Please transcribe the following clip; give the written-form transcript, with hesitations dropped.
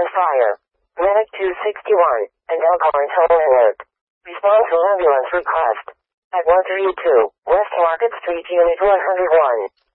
on fire. Medic 261, and Elkhorn toll alert. Respond to ambulance request. At 132, West Market Street, Unit 101.